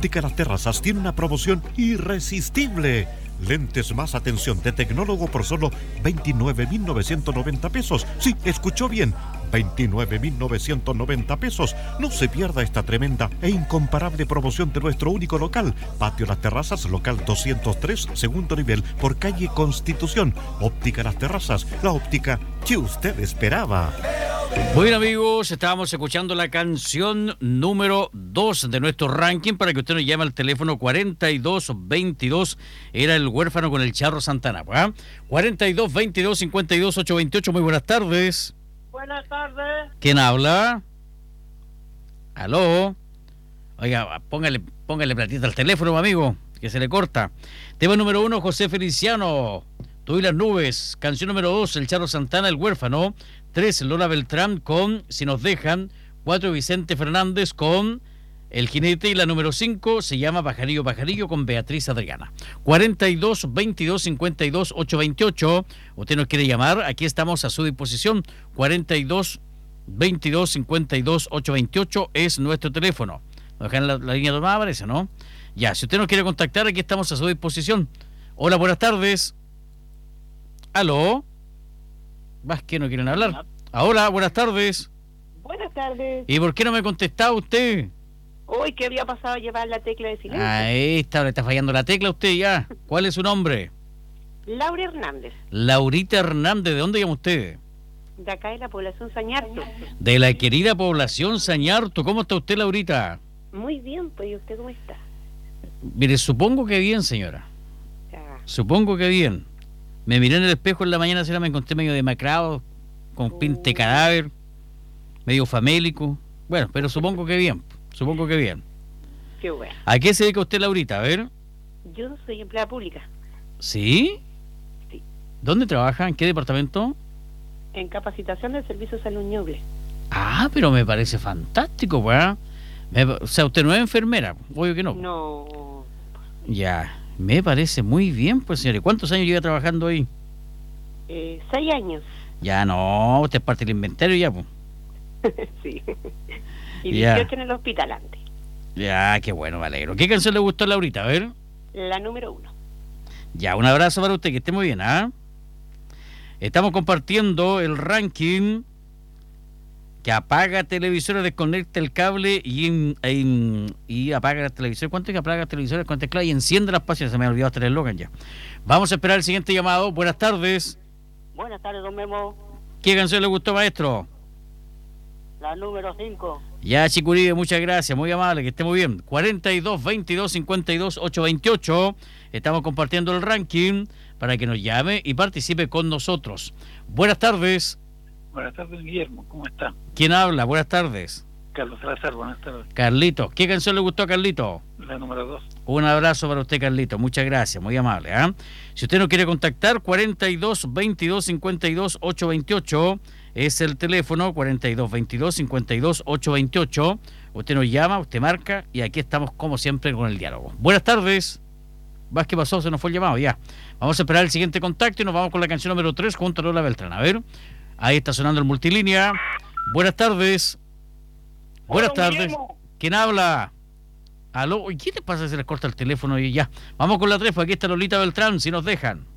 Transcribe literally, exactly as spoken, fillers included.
Óptica Las Terrazas tiene una promoción irresistible. Lentes más atención de tecnólogo por solo veintinueve mil novecientos noventa pesos. Sí, escuchó bien, veintinueve mil novecientos noventa pesos. No se pierda esta tremenda e incomparable promoción de nuestro único local. Patio Las Terrazas, local doscientos tres, segundo nivel, por calle Constitución. Óptica Las Terrazas, la óptica que usted esperaba. Bueno, amigos, estábamos escuchando la canción número dos de nuestro ranking para que usted nos llame al teléfono cuarenta y dos veintidós. Era el huérfano con el Charro Santana. ¿eh? cuarenta y dos veintidós cincuenta y dos ochocientos veintiocho. Muy buenas tardes. Buenas tardes. ¿Quién habla? ¿Aló? Oiga, póngale, póngale platita al teléfono, amigo, que se le corta. Tema número uno, José Feliciano. Tú y las nubes. Canción número dos, el Charro Santana, el huérfano. Tres, Lola Beltrán con Si nos dejan. Cuatro, Vicente Fernández con El jinete. Y la número cinco se llama Pajarillo Pajarillo con Beatriz Adriana. cuarenta y dos veintidós cincuenta y dos ochocientos veintiocho. Usted nos quiere llamar, aquí estamos a su disposición. cuarenta y dos veintidós cincuenta y dos ochocientos veintiocho es nuestro teléfono. Nos dejan la, la línea tomada, parece, ¿no? Ya, si usted nos quiere contactar, aquí estamos a su disposición. Hola, buenas tardes. ¿Aló? ¿Vas que no quieren hablar? Hola, buenas tardes. Buenas tardes. ¿Y por qué no me contestaba usted? Hoy que había pasado a llevar la tecla de silencio. Ahí está, le está fallando la tecla a usted ya. ¿Cuál es su nombre? Laura Hernández. Laurita Hernández, ¿de dónde llama usted? De acá de la población Sañarto. De la querida población Sañarto. ¿Cómo está usted, Laurita? Muy bien, pues, ¿y usted cómo está? Mire, supongo que bien, señora. Ya. Supongo que bien. Me miré en el espejo en la mañana, será me encontré medio demacrado, con pinte de cadáver, medio famélico. Bueno, pero supongo que bien, supongo que bien. Qué bueno. ¿A qué se dedica usted, Laurita? A ver. Yo soy empleada pública. ¿Sí? Sí. ¿Dónde trabaja? ¿En qué departamento? En capacitación del Servicio de Salud Ñuble. Ah, pero me parece fantástico, pues. Me, o sea, usted no es enfermera, obvio que no. No. Ya, me parece muy bien, pues, señores. ¿Cuántos años lleva trabajando ahí? Eh, seis años. Ya no, usted es parte del inventario ya, pues. Sí. Y Ya. dieciocho en el hospital antes. Ya, qué bueno, me alegro. ¿Qué canción le gustó a Laurita? A ver. La número uno. Ya, un abrazo para usted, que esté muy bien, ¿ah? Estamos compartiendo el ranking que apaga televisores, desconecta el cable y, en, en, y apaga la televisión. ¿Cuánto es que apaga televisores, desconecta el cable y enciende las páginas? Se me ha olvidado hasta el eslogan ya. Vamos a esperar el siguiente llamado. Buenas tardes. Buenas tardes, don Memo. ¿Qué canción le gustó, maestro? La número cinco. Ya, Chicuribe, muchas gracias, muy amable, que esté muy bien. cuarenta y dos veintidós cincuenta y dos ochocientos veintiocho. Estamos compartiendo el ranking para que nos llame y participe con nosotros. Buenas tardes. Buenas tardes, Guillermo, ¿cómo está? ¿Quién habla? Buenas tardes. Carlos Salazar, buenas tardes. Carlito. ¿Qué canción le gustó a Carlito? La número dos. Un abrazo para usted, Carlito. Muchas gracias, muy amable. ¿eh? Si usted nos quiere contactar, cuarenta y dos veintidós cincuenta y dos ochocientos veintiocho es el teléfono, cuarenta y dos veintidós cincuenta y dos ochocientos veintiocho. Usted nos llama, usted marca y aquí estamos como siempre con el diálogo. Buenas tardes. ¿Vas qué pasó? Se nos fue el llamado, ya. Vamos a esperar el siguiente contacto y nos vamos con la canción número tres junto a Lola Beltrán. A ver, ahí está sonando el multilínea. Buenas tardes. Buenas Hola, tardes. Guillermo. ¿Quién habla? ¿Aló? ¿Y qué te pasa si les corta el teléfono y ya? Vamos con la tres, porque aquí está Lolita Beltrán, si nos dejan.